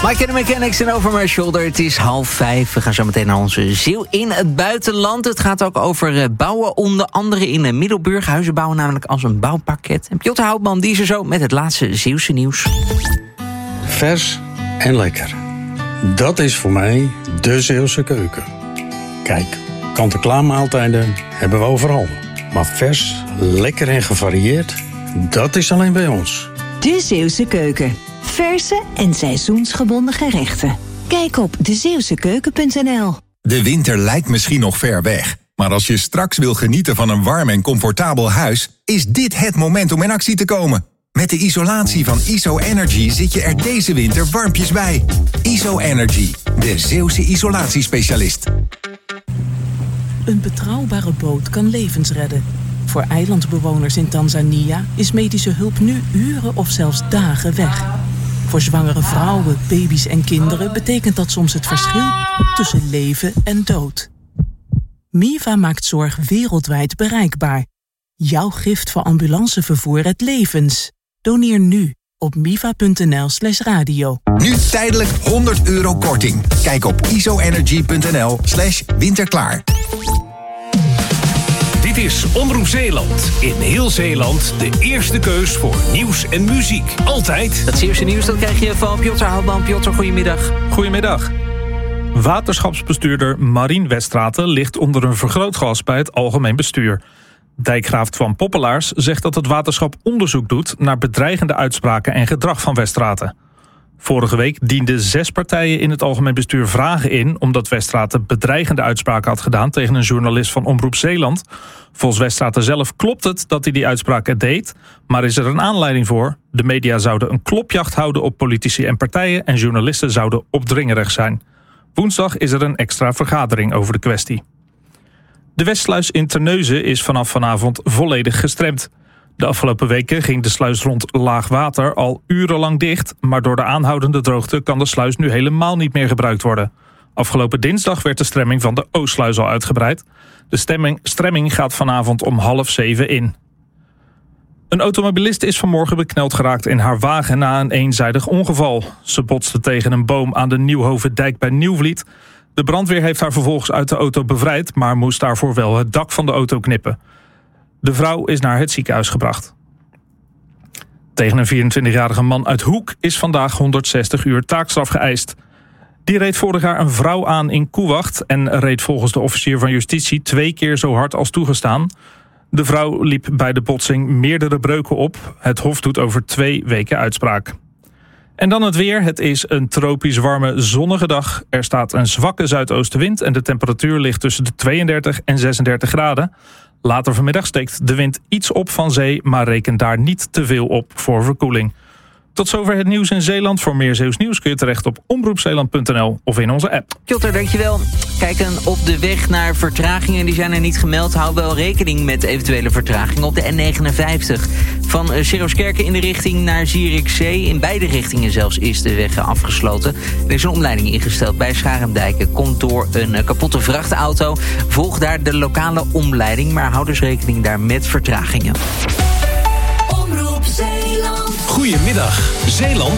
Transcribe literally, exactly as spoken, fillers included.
Mike and the Mechanics en Over My Shoulder. Het is half vijf. We gaan zo meteen naar onze ziel in het buitenland. Het gaat ook over bouwen, onder andere in Middelburg. Huizen bouwen namelijk als een bouwpakket. En Piotr Houtman, die is er zo met het laatste Zeeuwse nieuws. Vers en lekker. Dat is voor mij de Zeeuwse keuken. Kijk, kant-en-klaar maaltijden hebben we overal. Maar vers, lekker en gevarieerd, dat is alleen bij ons. De Zeeuwse keuken. Verse en seizoensgebonden gerechten. Kijk op de zeeuwse keuken punt n l. De winter lijkt misschien nog ver weg. Maar als je straks wil genieten van een warm en comfortabel huis, is dit het moment om in actie te komen. Met de isolatie van I S O Energy zit je er deze winter warmpjes bij. I S O Energy, de Zeeuwse isolatiespecialist. Een betrouwbare boot kan levens redden. Voor eilandbewoners in Tanzania is medische hulp nu uren of zelfs dagen weg. Voor zwangere vrouwen, baby's en kinderen betekent dat soms het verschil tussen leven en dood. Miva maakt zorg wereldwijd bereikbaar. Jouw gift voor ambulancevervoer redt levens. Doneer nu op miva punt n l slash radio. Nu tijdelijk honderd euro korting. Kijk op isoenergy punt n l slash winterklaar. Dit is Omroep Zeeland. In heel Zeeland de eerste keus voor nieuws en muziek. Altijd. Dat Zeeuwse nieuws dat krijg je van Piotr Houtman. Piotr, goedemiddag. Goedemiddag. Waterschapsbestuurder Marien Westraten ligt onder een vergrootglas bij het algemeen bestuur. Dijkgraaf Twan Poppelaars zegt dat het waterschap onderzoek doet naar bedreigende uitspraken en gedrag van Westraten. Vorige week dienden zes partijen in het algemeen bestuur vragen in omdat Westraten bedreigende uitspraken had gedaan tegen een journalist van Omroep Zeeland. Volgens Westraten zelf klopt het dat hij die uitspraken deed, maar is er een aanleiding voor? De media zouden een klopjacht houden op politici en partijen en journalisten zouden opdringerig zijn. Woensdag is er een extra vergadering over de kwestie. De Westsluis in Terneuzen is vanaf vanavond volledig gestremd. De afgelopen weken ging de sluis rond laag water al urenlang dicht, maar door de aanhoudende droogte kan de sluis nu helemaal niet meer gebruikt worden. Afgelopen dinsdag werd de stremming van de Oostsluis al uitgebreid. De stemming, stremming gaat vanavond om half zeven in. Een automobilist is vanmorgen bekneld geraakt in haar wagen na een eenzijdig ongeval. Ze botste tegen een boom aan de Nieuwhovendijk bij Nieuwvliet. De brandweer heeft haar vervolgens uit de auto bevrijd, maar moest daarvoor wel het dak van de auto knippen. De vrouw is naar het ziekenhuis gebracht. Tegen een vierentwintigjarige man uit Hoek is vandaag honderdzestig uur taakstraf geëist. Die reed vorig jaar een vrouw aan in Koewacht en reed volgens de officier van justitie twee keer zo hard als toegestaan. De vrouw liep bij de botsing meerdere breuken op. Het Hof doet over twee weken uitspraak. En dan het weer. Het is een tropisch warme zonnige dag. Er staat een zwakke zuidoostenwind en de temperatuur ligt tussen de tweeëndertig en zesendertig graden. Later vanmiddag steekt de wind iets op van zee, maar reken daar niet te veel op voor verkoeling. Tot zover het nieuws in Zeeland. Voor meer Zeeuws nieuws kun je terecht op omroep zeeland punt n l of in onze app. Piotr, dankjewel. Kijken op de weg naar vertragingen, die zijn er niet gemeld. Hou wel rekening met eventuele vertragingen op de N negenenvijftig. Van Seroskerken in de richting naar Zierikzee. In beide richtingen zelfs is de weg afgesloten. Er is een omleiding ingesteld bij Scharendijken. Komt door een kapotte vrachtauto. Volg daar de lokale omleiding, maar hou dus rekening daar met vertragingen. Goedemiddag, Zeeland.